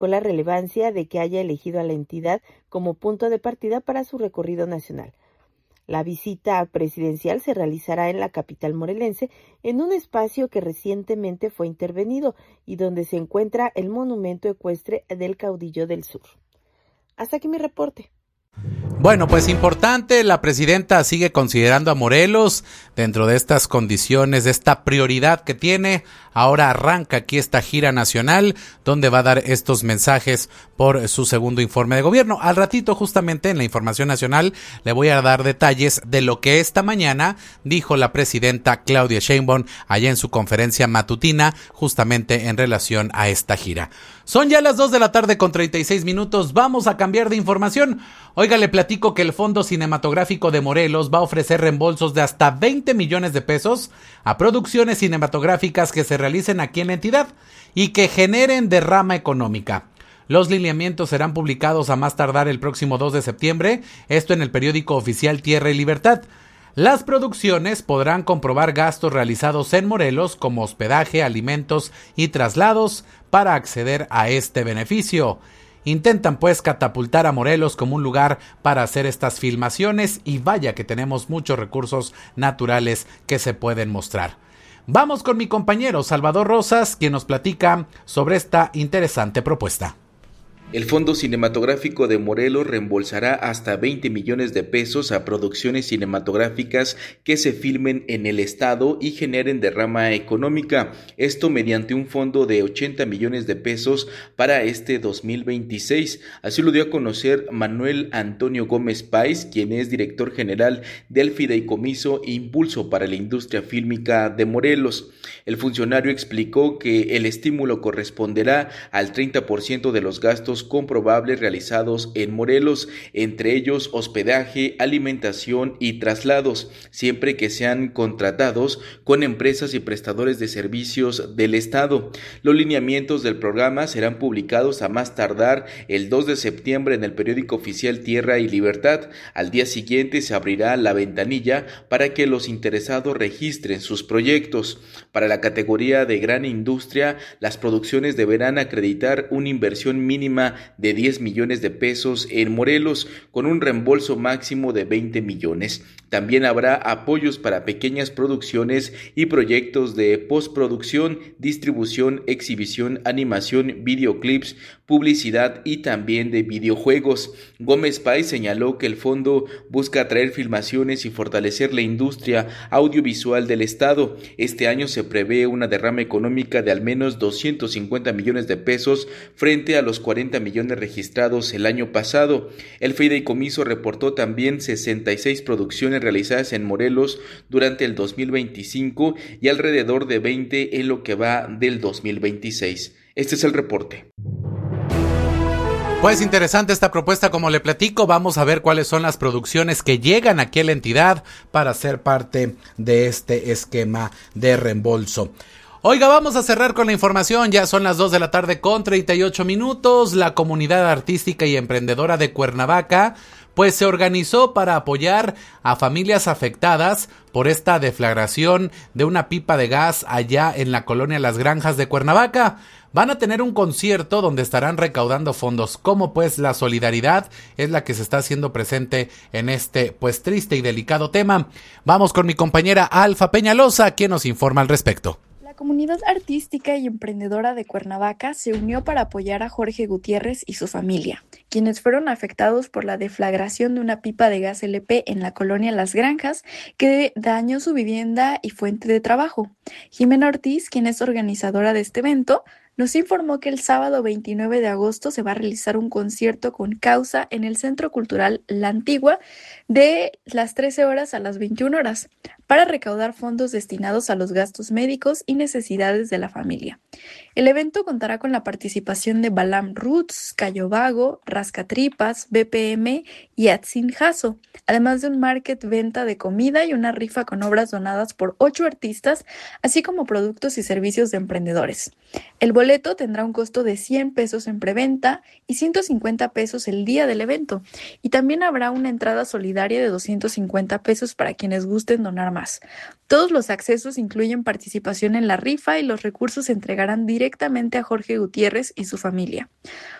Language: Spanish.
con la relevancia de que haya elegido a la entidad como punto de partida para su recorrido nacional. La visita presidencial se realizará en la capital morelense, en un espacio que recientemente fue intervenido y donde se encuentra el monumento ecuestre del caudillo del sur. Hasta aquí mi reporte. Bueno, pues importante, la presidenta sigue considerando a Morelos dentro de estas condiciones, de esta prioridad que tiene. Ahora arranca aquí esta gira nacional donde va a dar estos mensajes por su segundo informe de gobierno. Al ratito, justamente en la información nacional, le voy a dar detalles de lo que esta mañana dijo la presidenta Claudia Sheinbaum allá en su conferencia matutina, justamente en relación a esta gira. Son ya las 2:36 p.m. Vamos a cambiar de información. Oiga, le platico que el Fondo Cinematográfico de Morelos va a ofrecer reembolsos de hasta 20 millones de pesos a producciones cinematográficas que se realicen aquí en la entidad y que generen derrama económica. Los lineamientos serán publicados a más tardar el próximo 2 de septiembre, esto en el periódico oficial Tierra y Libertad. Las producciones podrán comprobar gastos realizados en Morelos como hospedaje, alimentos y traslados para acceder a este beneficio. Intentan pues catapultar a Morelos como un lugar para hacer estas filmaciones y vaya que tenemos muchos recursos naturales que se pueden mostrar. Vamos con mi compañero Salvador Rosas, quien nos platica sobre esta interesante propuesta. El Fondo Cinematográfico de Morelos reembolsará hasta 20 millones de pesos a producciones cinematográficas que se filmen en el estado y generen derrama económica. Esto mediante un fondo de 80 millones de pesos para este 2026. Así lo dio a conocer Manuel Antonio Gómez Páez, quien es director general del Fideicomiso Impulso para la Industria Fílmica de Morelos. El funcionario explicó que el estímulo corresponderá al 30% de los gastos comprobables realizados en Morelos, entre ellos hospedaje, alimentación y traslados, siempre que sean contratados con empresas y prestadores de servicios del estado. Los lineamientos del programa serán publicados a más tardar el 2 de septiembre en el periódico oficial Tierra y Libertad. Al día siguiente se abrirá la ventanilla para que los interesados registren sus proyectos. Para la categoría de gran industria, las producciones deberán acreditar una inversión mínima de 10 millones de pesos en Morelos, con un reembolso máximo de 20 millones. También habrá apoyos para pequeñas producciones y proyectos de postproducción, distribución, exhibición, animación, videoclips, publicidad y también de videojuegos. Gómez Páez señaló que el fondo busca atraer filmaciones y fortalecer la industria audiovisual del estado. Este año se prevé una derrama económica de al menos 250 millones de pesos frente a los 40 millones registrados el año pasado. El fideicomiso reportó también 66 producciones realizadas en Morelos durante el 2025 y alrededor de 20 en lo que va del 2026. Este es el reporte. Pues interesante esta propuesta, como le platico. Vamos a ver cuáles son las producciones que llegan aquí a la entidad para ser parte de este esquema de reembolso. Oiga, vamos a cerrar con la información. Ya son las 2:38 p.m. La comunidad artística y emprendedora de Cuernavaca pues se organizó para apoyar a familias afectadas por esta deflagración de una pipa de gas allá en la colonia Las Granjas de Cuernavaca. Van a tener un concierto donde estarán recaudando fondos. Como pues la solidaridad es la que se está haciendo presente en este pues triste y delicado tema. Vamos con mi compañera Alfa Peñalosa, quien nos informa al respecto. La comunidad artística y emprendedora de Cuernavaca se unió para apoyar a Jorge Gutiérrez y su familia, quienes fueron afectados por la deflagración de una pipa de gas LP en la colonia Las Granjas, que dañó su vivienda y fuente de trabajo. Jimena Ortiz, quien es organizadora de este evento, nos informó que el sábado 29 de agosto se va a realizar un concierto con causa en el Centro Cultural La Antigua de las 13 horas a las 21 horas para recaudar fondos destinados a los gastos médicos y necesidades de la familia. El evento contará con la participación de Balam Roots, Cayo Vago, Rascatripas, BPM y Atsin Jasso, además de un market venta de comida y una rifa con obras donadas por 8 artistas, así como productos y servicios de emprendedores. El boleto tendrá un costo de 100 pesos en preventa y 150 pesos el día del evento. Y también habrá una entrada solidaria de 250 pesos para quienes gusten donar más. Todos los accesos incluyen participación en la rifa y los recursos se entregarán directamente a Jorge Gutiérrez y su familia.